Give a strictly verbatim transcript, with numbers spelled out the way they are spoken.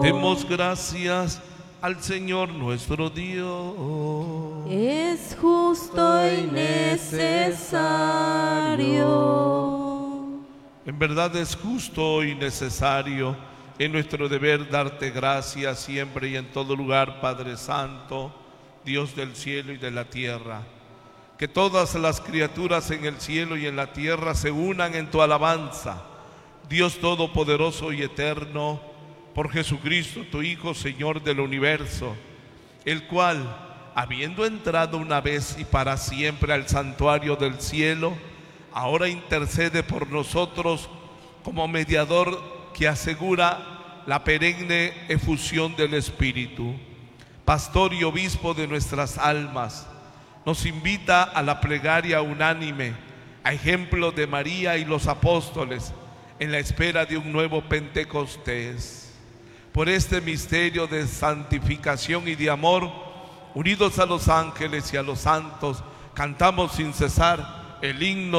Demos gracias al Señor nuestro Dios. Es justo y necesario. En verdad es justo y necesario, en nuestro deber, darte gracias siempre y en todo lugar, Padre Santo, Dios del cielo y de la tierra. Que todas las criaturas en el cielo y en la tierra se unan en tu alabanza, Dios todopoderoso y eterno, por Jesucristo, tu Hijo, Señor del universo, el cual, habiendo entrado una vez y para siempre al santuario del cielo, ahora intercede por nosotros como mediador que asegura la perenne efusión del Espíritu. Pastor y obispo de nuestras almas, nos invita a la plegaria unánime, a ejemplo de María y los apóstoles, en la espera de un nuevo Pentecostés. Por este misterio de santificación y de amor, unidos a los ángeles y a los santos, cantamos sin cesar el himno